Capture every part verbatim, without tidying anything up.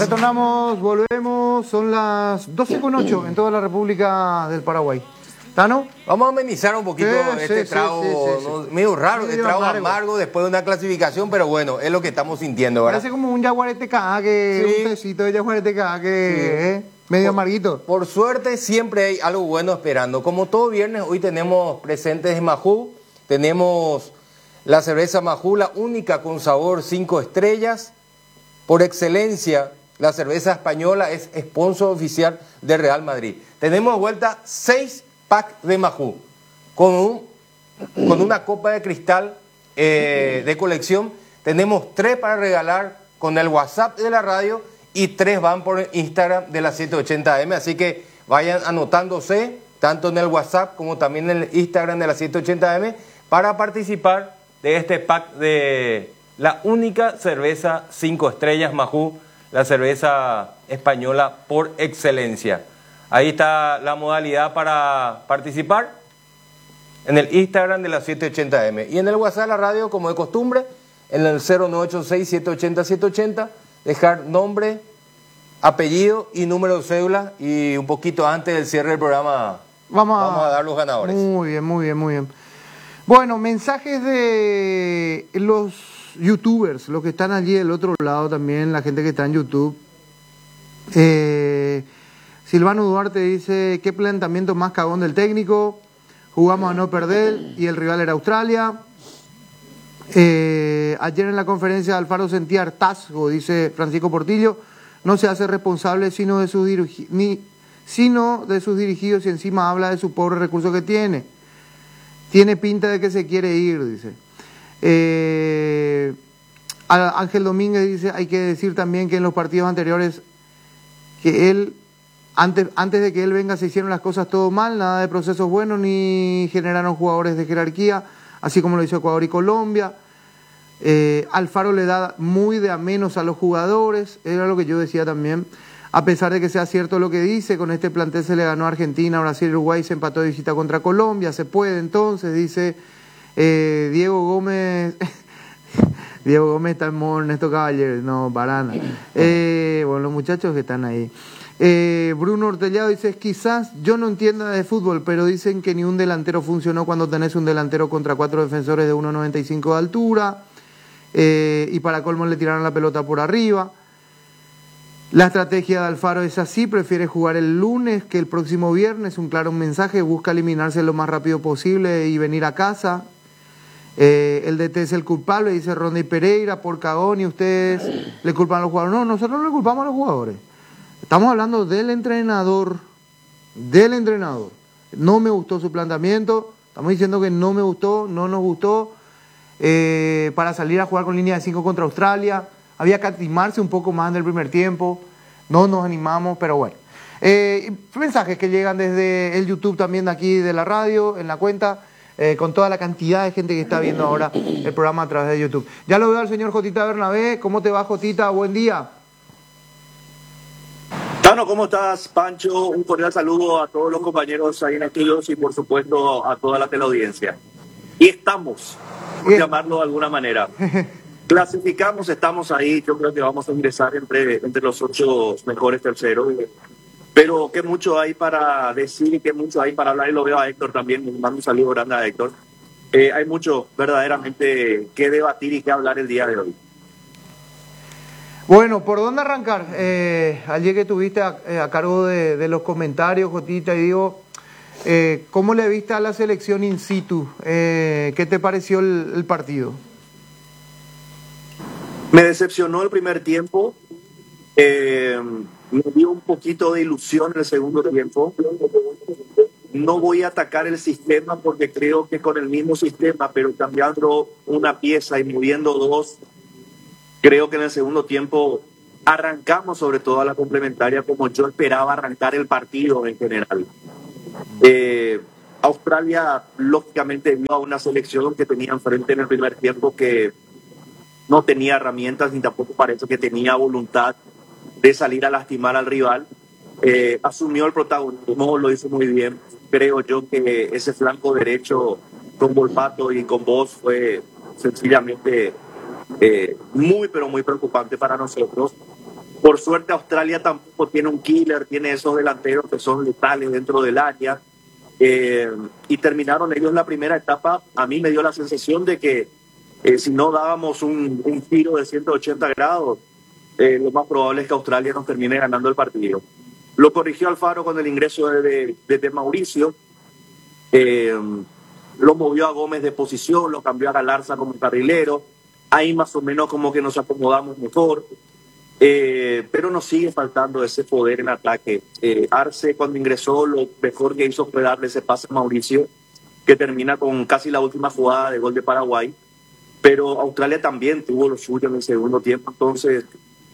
Retornamos, volvemos, son las doce con ocho en toda la República del Paraguay. ¿Tano? Vamos a amenizar un poquito Sí, este sí, trago, sí, sí, sí, ¿no? sí. Medio raro, Medio este trago amargo. amargo después de una clasificación, pero bueno, es lo que estamos sintiendo, ¿verdad? Parece como un yaguarete que Sí. un tecito de yaguarete que Sí. eh, medio Por- amarguito. Por suerte siempre hay algo bueno esperando. Como todo viernes, hoy tenemos presentes de Majú, tenemos la cerveza Majú, la única con sabor cinco estrellas, por excelencia. La cerveza española es sponsor oficial de Real Madrid. Tenemos de vuelta seis packs de Majú con, un, con una copa de cristal eh, de colección. Tenemos tres para regalar con el WhatsApp de la radio y tres van por Instagram de la setecientos ochenta A M. Así que vayan anotándose tanto en el WhatsApp como también en el Instagram de la setecientos ochenta A M para participar de este pack de la única cerveza cinco estrellas Majú, la cerveza española por excelencia. Ahí está la modalidad para participar en el Instagram de la setecientos ochenta A M. Y en el WhatsApp de la radio, como de costumbre, en el cero nueve ocho seis, siete ocho cero, siete ocho cero, dejar nombre, apellido y número de cédula. Y un poquito antes del cierre del programa Vamos a, vamos a dar los ganadores. Muy bien, muy bien, muy bien. Bueno, mensajes de los youtubers, los que están allí del otro lado también, la gente que está en YouTube. Eh, Silvano Duarte dice, ¿qué planteamiento más cagón del técnico? Jugamos a no perder y el rival era Australia. Eh, ayer en la conferencia de Alfaro sentía hartazgo, dice Francisco Portillo, no se hace responsable sino de sus dirigi- ni, sino de sus dirigidos y encima habla de su pobre recurso que tiene. Tiene pinta de que se quiere ir, dice. Eh, Ángel Domínguez dice, hay que decir también que en los partidos anteriores, que él, antes, antes de que él venga se hicieron las cosas todo mal, nada de procesos buenos, ni generaron jugadores de jerarquía, así como lo hizo Ecuador y Colombia. Eh, Alfaro le da muy de a menos a los jugadores, era lo que yo decía también. A pesar de que sea cierto lo que dice, con este plantel se le ganó a Argentina, Brasil, Uruguay, se empató de visita contra Colombia, se puede entonces, dice eh, Diego Gómez, Diego Gómez está en modo Ernesto Caballero, no, Barana. Eh, bueno, los muchachos que están ahí. Eh, Bruno Ortellado dice, quizás yo no entienda de fútbol, pero dicen que ni un delantero funcionó cuando tenés un delantero contra cuatro defensores de uno noventa y cinco de altura, eh, y para colmo le tiraron la pelota por arriba. La estrategia de Alfaro es así, prefiere jugar el lunes que el próximo viernes, un claro mensaje, busca eliminarse lo más rápido posible y venir a casa. Eh, el D T es el culpable, dice Rondy Pereira, por cagón, y ustedes le culpan a los jugadores. No, nosotros no le culpamos a los jugadores. Estamos hablando del entrenador, del entrenador. No me gustó su planteamiento, estamos diciendo que no me gustó, no nos gustó, eh, para salir a jugar con línea de cinco contra Australia. Había que animarse un poco más en el primer tiempo. No nos animamos, pero bueno. Eh, mensajes que llegan desde el YouTube también de aquí de la radio, en la cuenta, eh, con toda la cantidad de gente que está viendo ahora el programa a través de YouTube. Ya lo veo al señor Jotita Bernabé. ¿Cómo te va, Jotita? Buen día. Tano, ¿cómo estás? Pancho, un cordial saludo a todos los compañeros ahí en estudios y por supuesto a toda la teleaudiencia. Y estamos, por Bien. llamarlo de alguna manera. Clasificamos, estamos ahí, yo creo que vamos a ingresar entre, entre los ocho mejores terceros. Pero qué mucho hay para decir y qué mucho hay para hablar, y lo veo a Héctor también, le mando un saludo grande a Héctor. Eh, hay mucho verdaderamente que debatir y que hablar el día de hoy. Bueno, ¿por dónde arrancar? Eh, ayer que estuviste a, eh, a cargo de, de los comentarios, Jotita, y digo, eh, ¿cómo le viste a la selección in situ? Eh, ¿Qué te pareció el, el partido? Me decepcionó el primer tiempo, eh, me dio un poquito de ilusión en el segundo tiempo. No voy a atacar el sistema porque creo que con el mismo sistema, pero cambiando una pieza y moviendo dos, creo que en el segundo tiempo arrancamos sobre todo a la complementaria como yo esperaba arrancar el partido en general. Eh, Australia lógicamente vio a una selección que tenía enfrente en el primer tiempo que no tenía herramientas ni tampoco parece que tenía voluntad de salir a lastimar al rival. Eh, asumió el protagonismo, lo hizo muy bien. Creo yo que ese flanco derecho con Volpato y con Vos fue sencillamente eh, muy pero muy preocupante para nosotros. Por suerte Australia tampoco tiene un killer, tiene esos delanteros que son letales dentro del área. Eh, y terminaron ellos la primera etapa. A mí me dio la sensación de que eh, si no dábamos un, un giro de ciento ochenta grados, eh, lo más probable es que Australia nos termine ganando el partido. Lo corrigió Alfaro con el ingreso de, de, de, de Mauricio. Eh, lo movió a Gómez de posición, lo cambió a Galarza como carrilero. Ahí más o menos como que nos acomodamos mejor. Eh, pero nos sigue faltando ese poder en ataque. Eh, Arce, cuando ingresó, lo mejor que hizo fue darle ese pase a Mauricio, que termina con casi la última jugada de gol de Paraguay. Pero Australia también tuvo lo suyo en el segundo tiempo. Entonces,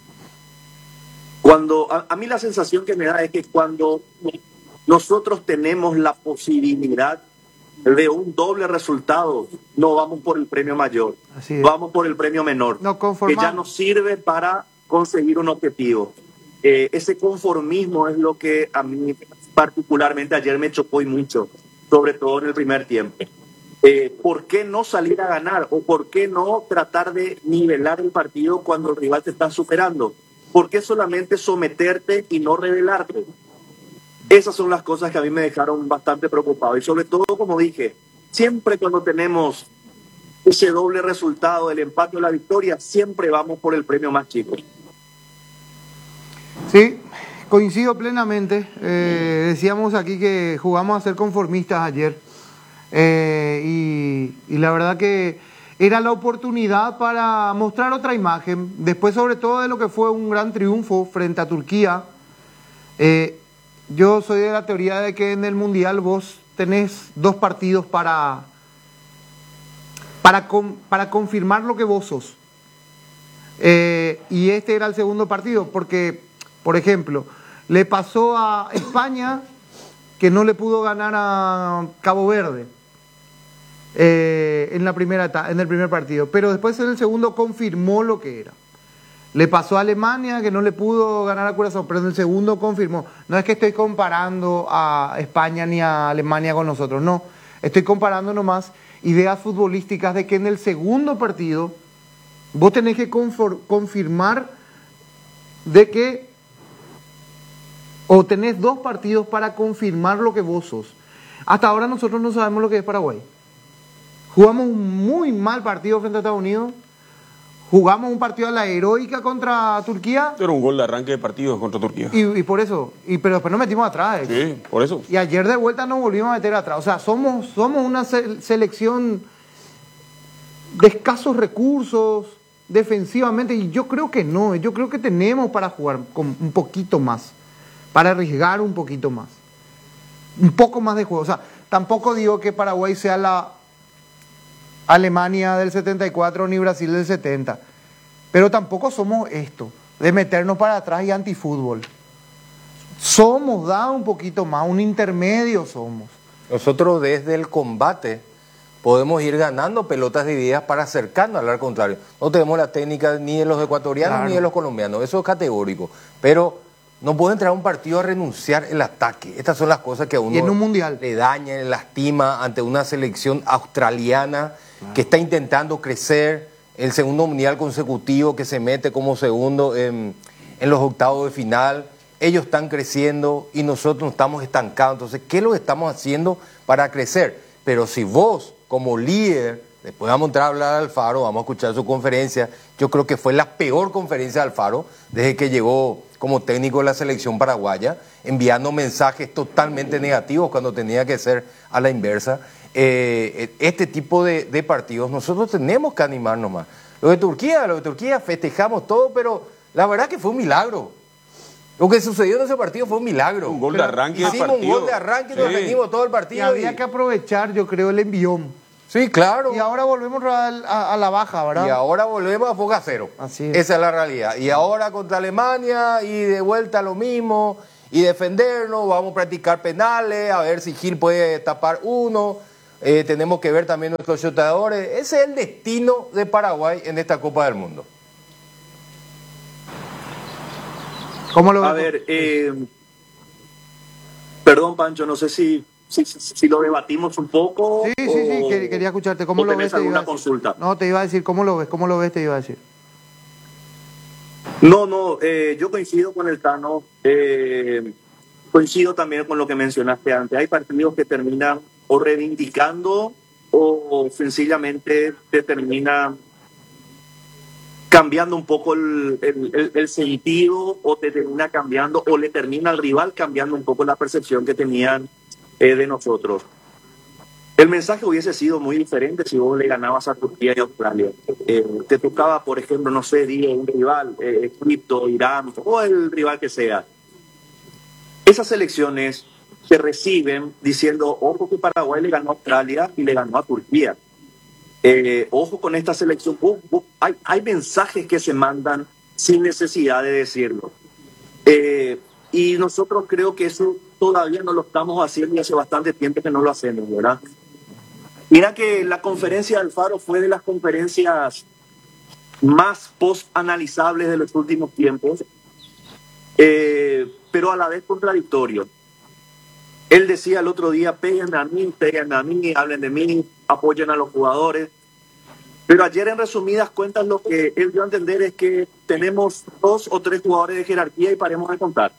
cuando a, a mí la sensación que me da es que cuando nosotros tenemos la posibilidad de un doble resultado, no vamos por el premio mayor, vamos por el premio menor, no que ya nos sirve para conseguir un objetivo. Eh, ese conformismo es lo que a mí particularmente ayer me chocó y mucho, sobre todo en el primer tiempo. Eh, ¿Por qué no salir a ganar? ¿O por qué no tratar de nivelar el partido cuando el rival te está superando? ¿Por qué solamente someterte y no rebelarte? Esas son las cosas que a mí me dejaron bastante preocupado. Y sobre todo, como dije, siempre cuando tenemos ese doble resultado, el empate o la victoria, siempre vamos por el premio más chico. Sí, coincido plenamente. Eh, decíamos aquí que jugamos a ser conformistas ayer. Eh, y, y la verdad que era la oportunidad para mostrar otra imagen. Después, sobre todo, de lo que fue un gran triunfo frente a Turquía. Eh, yo soy de la teoría de que en el Mundial vos tenés dos partidos para, para, con, para confirmar lo que vos sos. Eh, y este era el segundo partido, porque, por ejemplo, le pasó a España que no le pudo ganar a Cabo Verde eh, en, la primera, en el primer partido, pero después en el segundo confirmó lo que era. Le pasó a Alemania que no le pudo ganar a Curazao, pero en el segundo confirmó. No es que estoy comparando a España ni a Alemania con nosotros, no. Estoy comparando nomás ideas futbolísticas de que en el segundo partido vos tenés que confirmar de que, o tenés dos partidos para confirmar lo que vos sos. Hasta ahora nosotros no sabemos lo que es Paraguay. Jugamos un muy mal partido frente a Estados Unidos. Jugamos un partido a la heroica contra Turquía. Era un gol de arranque de partido contra Turquía. Y, y por eso, y, pero después nos metimos atrás. Sí, por eso. Y ayer de vuelta nos volvimos a meter atrás. O sea, somos, somos una se selección de escasos recursos defensivamente. Y yo creo que no. Yo creo que tenemos para jugar con un poquito más. Para arriesgar un poquito más. Un poco más de juego. O sea, tampoco digo que Paraguay sea la Alemania del setenta y cuatro ni Brasil del setenta. Pero tampoco somos esto, de meternos para atrás y antifútbol. Somos, da un poquito más, un intermedio somos. Nosotros desde el combate podemos ir ganando pelotas divididas para acercarnos al contrario. No tenemos la técnica ni de los ecuatorianos claro. ni de los colombianos, eso es categórico. Pero no puede entrar a un partido a renunciar el ataque. Estas son las cosas que a uno y en un mundial le daña, le lastima ante una selección australiana claro. que está intentando crecer, el segundo mundial consecutivo que se mete como segundo en, en los octavos de final. Ellos están creciendo y nosotros nos estamos estancados. Entonces, ¿qué es lo que estamos haciendo para crecer? Pero si vos, como líder, después vamos a entrar a hablar a Alfaro, vamos a escuchar su conferencia, yo creo que fue la peor conferencia de Alfaro desde que llegó como técnico de la selección paraguaya, enviando mensajes totalmente negativos cuando tenía que ser a la inversa. Eh, este tipo de, de partidos nosotros tenemos que animarnos más. Lo de Turquía, lo de Turquía festejamos todo, pero la verdad que fue un milagro. Lo que sucedió en ese partido fue un milagro. Un gol de arranque. Hicimos un gol de arranque y sí. nos defendimos todo el partido. Y había y... que aprovechar, yo creo, el envión. Sí, claro. Y ahora volvemos a, a, a la baja, ¿verdad? Y ahora volvemos a foca cero. Así es. Esa es la realidad. Y ahora contra Alemania y de vuelta lo mismo. Y defendernos, vamos a practicar penales, a ver si Gil puede tapar uno. Eh, tenemos que ver también nuestros chutadores. Ese es el destino de Paraguay en esta Copa del Mundo. ¿Cómo lo ves? A ver, eh, perdón, Pancho, no sé si... Si, si, si lo debatimos un poco. Sí, sí, sí, o, quería escucharte. ¿Cómo lo ves? alguna consulta? No, te iba a decir, ¿cómo lo ves? ¿Cómo lo ves? Te iba a decir. No, no, eh, yo coincido con el Tano, eh, coincido también con lo que mencionaste antes. Hay partidos que terminan o reivindicando o sencillamente te terminan cambiando un poco el, el, el, el sentido o te termina cambiando o le termina al rival cambiando un poco la percepción que tenían eh, de nosotros. El mensaje hubiese sido muy diferente si vos le ganabas a Turquía y Australia. Eh, te tocaba, por ejemplo, no sé, digo, un rival, eh, Egipto, Irán o el rival que sea. Esas selecciones se reciben diciendo, ojo que Paraguay le ganó a Australia y le ganó a Turquía. Eh, ojo con esta selección. Uh, uh, hay, hay mensajes que se mandan sin necesidad de decirlo. Eh, y nosotros creo que eso todavía no lo estamos haciendo y hace bastante tiempo que no lo hacemos, ¿verdad? Mira que la conferencia de Alfaro fue de las conferencias más post-analizables de los últimos tiempos, eh, pero a la vez contradictorio. Él decía el otro día, peguen a mí, peguen a mí, hablen de mí, apoyen a los jugadores. Pero ayer, en resumidas cuentas, lo que él dio a entender es que tenemos dos o tres jugadores de jerarquía y paremos de contar.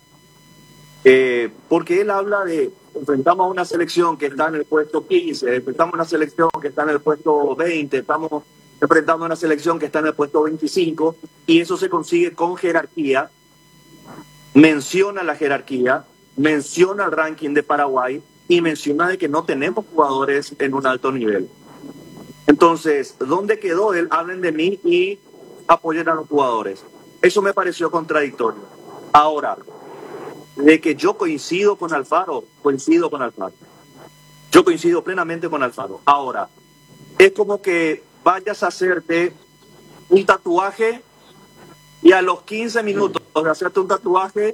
Eh, porque él habla de, enfrentamos a una selección que está en el puesto quince, enfrentamos a una selección que está en el puesto veinte, estamos enfrentando a una selección que está en el puesto veinticinco, y eso se consigue con jerarquía. Menciona la jerarquía, menciona el ranking de Paraguay y menciona de que no tenemos jugadores en un alto nivel. Entonces, ¿dónde quedó él? Hablen de mí y apoyen a los jugadores. Eso me pareció contradictorio. Ahora, de que yo coincido con Alfaro, coincido con Alfaro. Yo coincido plenamente con Alfaro. Ahora, es como que vayas a hacerte un tatuaje y a los quince minutos de hacerte un tatuaje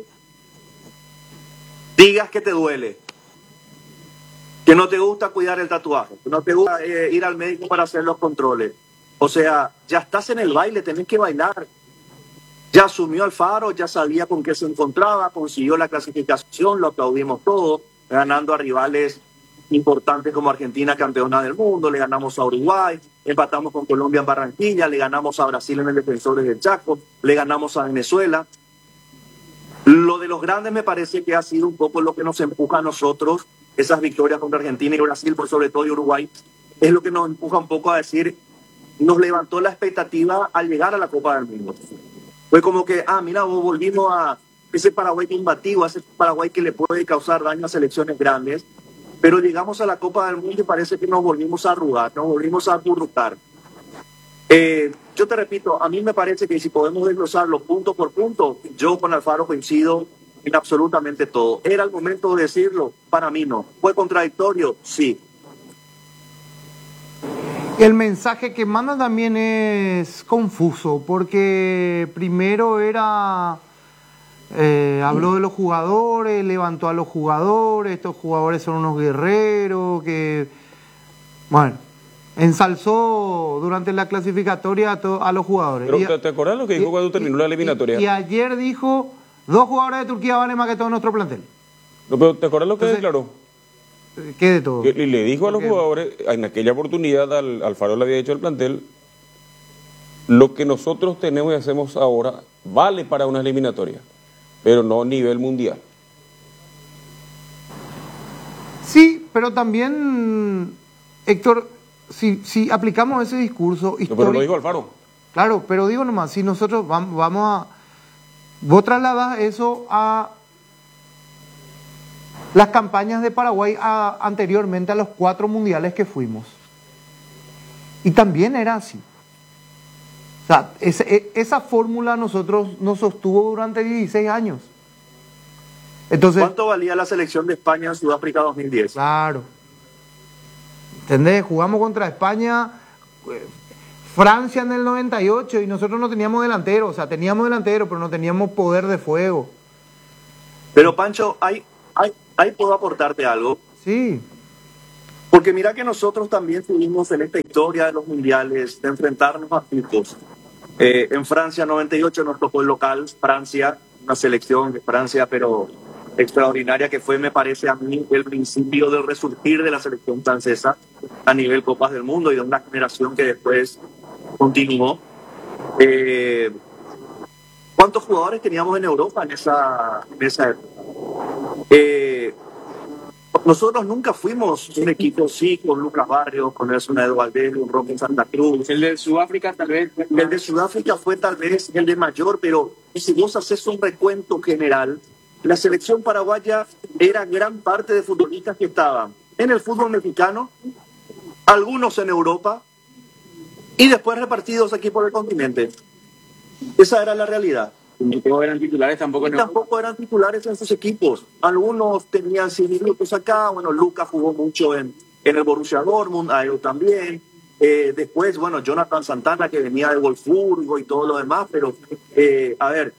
digas que te duele, que no te gusta cuidar el tatuaje, que no te gusta eh, ir al médico para hacer los controles. O sea, ya estás en el baile, tenés que bailar. Ya asumió Alfaro, ya sabía con qué se encontraba, consiguió la clasificación, lo aplaudimos todos, ganando a rivales importantes como Argentina, campeona del mundo, le ganamos a Uruguay, empatamos con Colombia en Barranquilla, le ganamos a Brasil en el Defensores del Chaco, le ganamos a Venezuela. Lo de los grandes me parece que ha sido un poco lo que nos empuja a nosotros, esas victorias contra Argentina y Brasil, por sobre todo y Uruguay, es lo que nos empuja un poco a decir, nos levantó la expectativa al llegar a la Copa del Mundo. Fue como que, ah, mira, volvimos a ese Paraguay combativo, a ese Paraguay que le puede causar daño a selecciones grandes, pero llegamos a la Copa del Mundo y parece que nos volvimos a arrugar, nos volvimos a acurrucar. Eh, yo te repito, a mí me parece que si podemos desglosarlo punto por punto, yo con Alfaro coincido en absolutamente todo. ¿Era el momento de decirlo? Para mí no. ¿Fue contradictorio? Sí. El mensaje que manda también es confuso, porque primero era, eh, habló de los jugadores, levantó a los jugadores, estos jugadores son unos guerreros, que, bueno, ensalzó durante la clasificatoria a, to, a los jugadores. Pero y, ¿te, ¿te acordás lo que dijo y, cuando terminó y, la eliminatoria? Y, y ayer dijo, dos jugadores de Turquía valen más que todo nuestro plantel. No, pero ¿te acordás lo que Entonces, declaró? ¿Qué de todo? Y le dijo a los jugadores, en aquella oportunidad al Alfaro le había dicho al plantel, lo que nosotros tenemos y hacemos ahora vale para una eliminatoria, pero no a nivel mundial. Sí, pero también, Héctor, si, si aplicamos ese discurso histórico... Pero lo dijo Alfaro. Claro, pero digo nomás, si nosotros vamos, vamos a... Vos trasladás eso a las campañas de Paraguay a, anteriormente a los cuatro mundiales que fuimos. Y también era así. O sea, ese, esa fórmula nosotros nos sostuvo durante dieciséis años. Entonces, ¿cuánto valía la selección de España en Sudáfrica dos mil diez? Claro. ¿Entendés? Jugamos contra España, Francia en el noventa y ocho y nosotros no teníamos delantero. O sea, teníamos delantero, pero no teníamos poder de fuego. Pero Pancho, hay... hay Ahí puedo aportarte algo. Sí. Porque mira que nosotros también tuvimos en esta historia de los mundiales de enfrentarnos a tipos. Eh, en Francia noventa y ocho nos tocó el local, Francia, una selección de Francia, pero extraordinaria que fue, me parece a mí, el principio del resurgir de la selección francesa a nivel Copas del Mundo y de una generación que después continuó. Eh, ¿Cuántos jugadores teníamos en Europa en esa, en esa época? Eh, nosotros nunca fuimos un equipo, sí, con Lucas Barrios, con Nelson Edu Valdés, con Roque Santa Cruz. El de Sudáfrica tal vez. El de Sudáfrica fue tal vez el de mayor, pero si vos haces un recuento general, la selección paraguaya era gran parte de futbolistas que estaban en el fútbol mexicano, algunos en Europa, y después repartidos aquí por el continente. Esa era la realidad. Y todos eran titulares tampoco. Y tampoco eran titulares en sus equipos. Algunos tenían cien minutos acá. Bueno, Lucas jugó mucho en, en el Borussia Dortmund, a él también. Eh, después, bueno, Jonathan Santana, que venía de Wolfsburgo y todo lo demás. Pero, eh, a ver,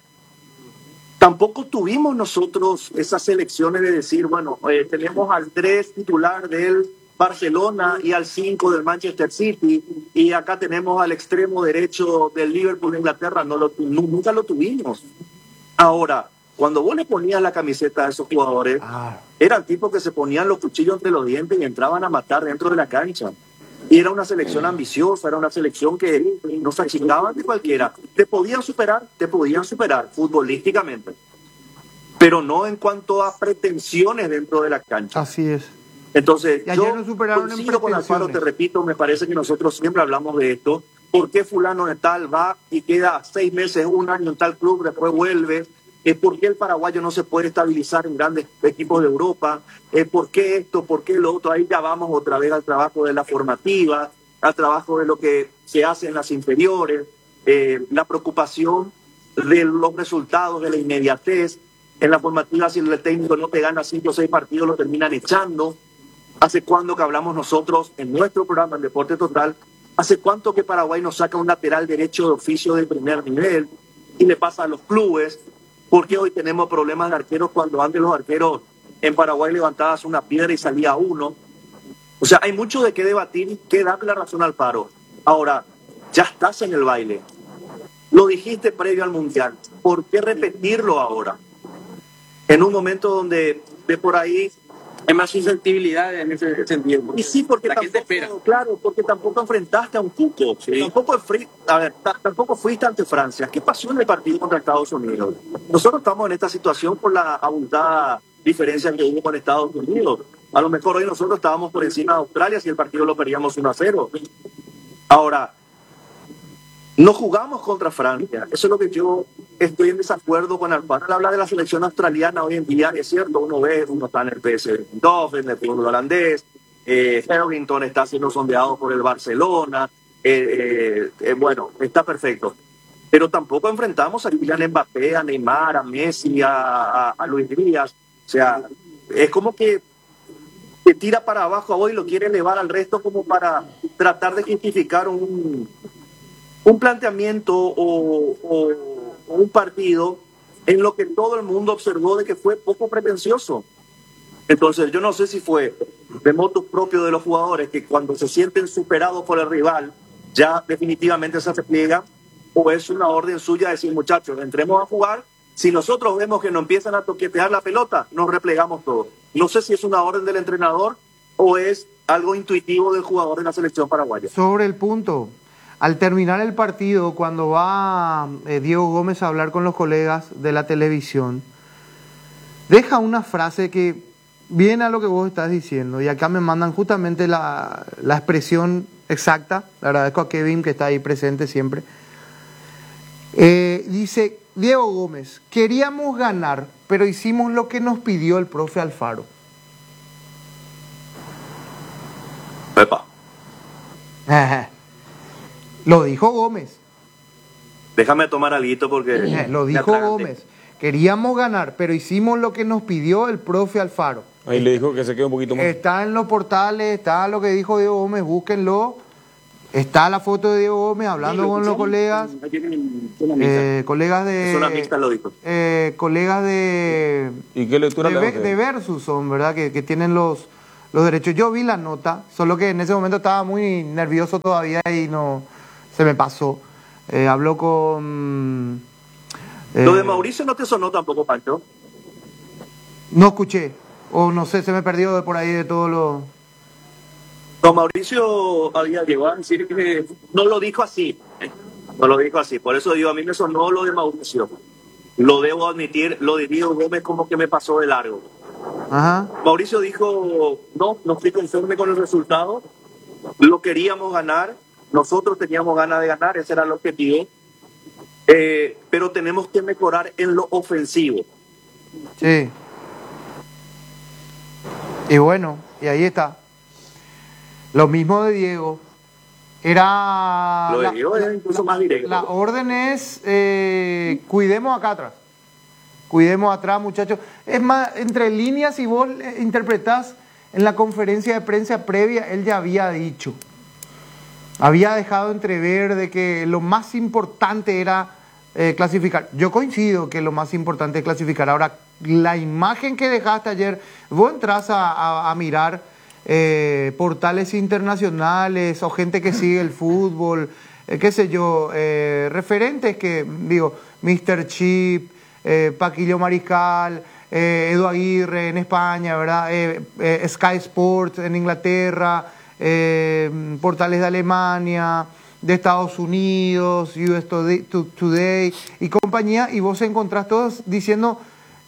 tampoco tuvimos nosotros esas elecciones de decir, bueno, eh, tenemos al tres titular del Barcelona y al cinco del Manchester City, y acá tenemos al extremo derecho del Liverpool de Inglaterra. No lo, nunca lo tuvimos. Ahora, cuando vos le ponías la camiseta a esos jugadores, ah. eran tipos que se ponían los cuchillos entre los dientes y entraban a matar dentro de la cancha. Y era una selección ambiciosa, era una selección que nos achicaban de cualquiera. Te podían superar, te podían superar futbolísticamente, pero no en cuanto a pretensiones dentro de la cancha. Así es. Entonces, y yo nos superaron coincido con Alfaro, te repito, me parece que nosotros siempre hablamos de esto. ¿Por qué fulano de tal va y queda seis meses, un año en tal club, después vuelve? Eh, ¿Por qué el paraguayo no se puede estabilizar en grandes equipos de Europa? Eh, ¿Por qué esto? ¿Por qué lo otro? Ahí ya vamos otra vez al trabajo de la formativa, al trabajo de lo que se hace en las inferiores, eh, la preocupación de los resultados, de la inmediatez. En la formativa, si el técnico no te gana cinco o seis partidos, lo terminan echando. ¿Hace cuándo que hablamos nosotros en nuestro programa, en Deporte Total? ¿Hace cuánto que Paraguay nos saca un lateral derecho de oficio del primer nivel y le pasa a los clubes? ¿Por qué hoy tenemos problemas de arqueros cuando antes los arqueros en Paraguay levantabas una piedra y salía uno? O sea, hay mucho de qué debatir y qué darle la razón al Paro. Ahora, ya estás en el baile. Lo dijiste previo al Mundial. ¿Por qué repetirlo ahora? En un momento donde de por ahí hay más susceptibilidad en ese sentido. Y sí, porque la tampoco, espera. Claro, porque tampoco enfrentaste a un cuco. Sí. Tampoco, a ver, tampoco fuiste ante Francia. ¿Qué pasó en el partido contra Estados Unidos? Nosotros estamos en esta situación por la abultada diferencia que hubo con Estados Unidos. A lo mejor hoy nosotros estábamos por encima de Australia si el partido lo perdíamos uno a cero. Ahora, no jugamos contra Francia. Eso es lo que yo estoy en desacuerdo con Alfaro. Al hablar de la selección australiana hoy en día, es cierto, uno ve, uno está en el P S V Eindhoven, en el fútbol holandés, eh, Harrington está siendo sondeado por el Barcelona, eh, eh, eh, bueno, está perfecto. Pero tampoco enfrentamos a Kylian Mbappé, a Neymar, a Messi, a, a, a Luis Díaz. O sea, es como que que tira para abajo a hoy, lo quiere elevar al resto como para tratar de justificar un, un planteamiento o, o, o un partido en lo que todo el mundo observó de que fue poco pretencioso. Entonces yo no sé si fue de motus propio de los jugadores que cuando se sienten superados por el rival ya definitivamente se repliega, o es una orden suya de decir, muchachos, entremos a jugar. Si nosotros vemos que nos empiezan a toquetear la pelota, nos replegamos todos. No sé si es una orden del entrenador o es algo intuitivo del jugador de la selección paraguaya. Sobre el punto, al terminar el partido, cuando va eh, Diego Gómez a hablar con los colegas de la televisión, deja una frase que viene a lo que vos estás diciendo, y acá me mandan justamente la, la expresión exacta. Le agradezco a Kevin, que está ahí presente siempre. Eh, dice Diego Gómez: queríamos ganar, pero hicimos lo que nos pidió el profe Alfaro. Epa. Lo dijo Gómez. Déjame tomar algo porque... Eh, lo dijo Gómez. Queríamos ganar, pero hicimos lo que nos pidió el profe Alfaro. Ahí le dijo que se quede un poquito más. Está en los portales, está lo que dijo Diego Gómez, búsquenlo. Está la foto de Diego Gómez hablando sí, con los colegas. Eh, colegas de... Zona mixta lo dijo. Eh, colegas de... ¿Y qué lectura de, le de Versus son, ¿verdad? Que, que tienen los, los derechos. Yo vi la nota, solo que en ese momento estaba muy nervioso todavía y no se me pasó. Eh, habló con... Eh, ¿Lo de Mauricio no te sonó tampoco, Pancho? No escuché. O no sé, se me perdió de por ahí de todo lo... No, Mauricio había llegado a decir que no lo dijo así. No lo dijo así. Por eso digo, a mí me sonó lo de Mauricio. lo debo admitir, lo de Diego Gómez como que me pasó de largo. Ajá. Mauricio dijo, no, no estoy conforme con el resultado, lo queríamos ganar, nosotros teníamos ganas de ganar, ese era el objetivo, eh, pero tenemos que mejorar en lo ofensivo. Sí. Y bueno, y ahí está. Lo mismo de Diego. Era... Lo de la, Diego era incluso más directo. La orden es, eh, cuidemos acá atrás. Cuidemos atrás, muchachos. Es más, entre líneas, si vos interpretás en la conferencia de prensa previa, él ya había dicho, había dejado entrever de que lo más importante era eh, clasificar. Yo coincido que lo más importante es clasificar. Ahora, la imagen que dejaste ayer, vos entras a, a, a mirar eh, portales internacionales o gente que sigue el fútbol, eh, qué sé yo, eh, referentes que, digo, mister Chip, eh, Paquillo Mariscal, eh, Edu Aguirre en España, ¿verdad? Eh, eh, Sky Sports en Inglaterra, eh, portales de Alemania, de Estados Unidos, U S Today y compañía, y vos encontrás todos diciendo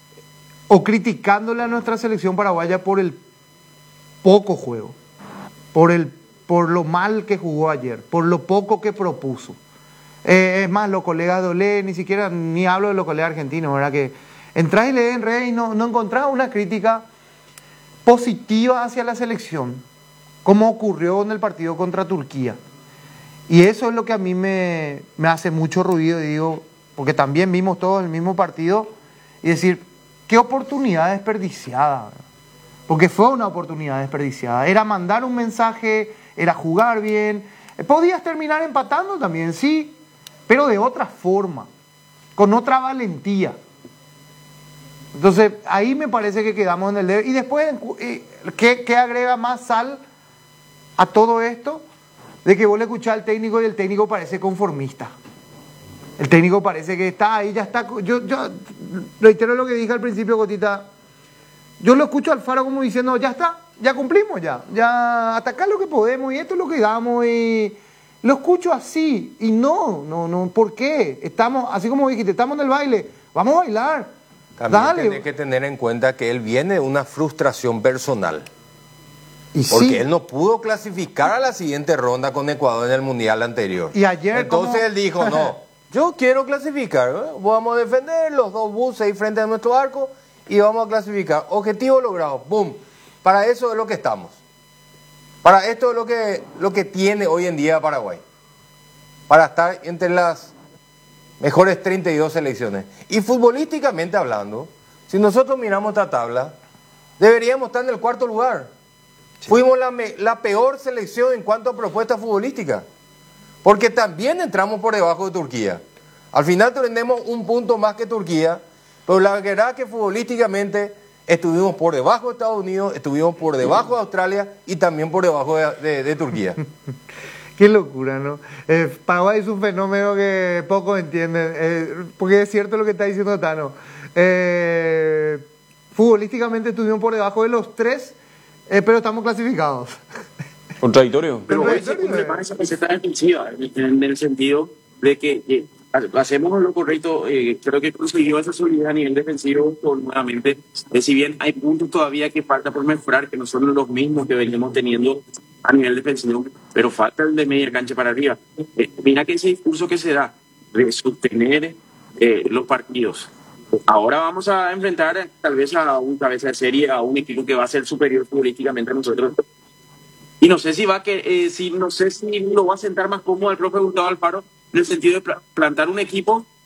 o criticándole a nuestra selección paraguaya por el poco juego, por, el, por lo mal que jugó ayer, por lo poco que propuso. Eh, es más, los colegas de Olé, ni siquiera, ni hablo de los colegas argentinos, ¿verdad? Que entrás y lees en redes y no, no encontrás una crítica positiva hacia la selección, como ocurrió en el partido contra Turquía. Y eso es lo que a mí me, me hace mucho ruido, digo, porque también vimos todos el mismo partido, y decir, qué oportunidad desperdiciada, ¿verdad? Porque fue una oportunidad desperdiciada. Era mandar un mensaje, era jugar bien. Podías terminar empatando también, sí, pero de otra forma, con otra valentía. Entonces, ahí me parece que quedamos en el deber. Y después, ¿qué, qué agrega más sal a todo esto? De que vos le escuchás al técnico y el técnico parece conformista. El técnico parece que está ahí, ya está. Yo, yo reitero lo que dije al principio, Gotita. Yo lo escucho al Faro como diciendo, ya está, ya cumplimos ya. Ya atacar lo que podemos y esto es lo que damos. Y lo escucho así. Y no, no, no, ¿por qué? Estamos, así como dijiste, estamos en el baile. Vamos a bailar. También Dale. tiene que tener en cuenta que él viene de una frustración personal. Y Porque sí. él no pudo clasificar a la siguiente ronda con Ecuador en el Mundial anterior. Y ayer, Entonces ¿cómo? él dijo, no, yo quiero clasificar, ¿eh? Vamos a defender los dos buses ahí frente a nuestro arco y vamos a clasificar. Objetivo logrado, ¡boom! Para eso es lo que estamos. Para esto es lo que, lo que tiene hoy en día Paraguay. Para estar entre las mejores treinta y dos selecciones. Y futbolísticamente hablando, si nosotros miramos esta tabla, deberíamos estar en el cuarto lugar. Sí. Fuimos la, me, la peor selección en cuanto a propuesta futbolística. Porque también entramos por debajo de Turquía. Al final tenemos un punto más que Turquía, pero la verdad es que futbolísticamente estuvimos por debajo de Estados Unidos, estuvimos por debajo de Australia y también por debajo de, de, de Turquía. Qué locura, ¿no? Eh, Paraguay es un fenómeno que pocos entienden, eh, porque es cierto lo que está diciendo Tano. Eh, futbolísticamente estuvimos por debajo de los tres, eh, pero estamos clasificados. Contradictorio. Pero hoy se cumple más esa faceta defensiva, en, en el sentido de que eh, hacemos lo correcto. Eh, creo que consiguió esa solidez a nivel defensivo por, nuevamente. Eh, si bien hay puntos todavía que falta por mejorar, que no son los mismos que veníamos teniendo a nivel defensivo, pero falta el de media cancha para arriba. Eh, mira que ese discurso que se da de sostener eh, los partidos. Ahora vamos a enfrentar tal vez a un cabeza de serie, a un equipo que va a ser superior futbolísticamente a nosotros. Y no sé si va que eh, si no sé si lo va a sentar más cómodo el profe Gustavo Alfaro en el sentido de plantar un equipo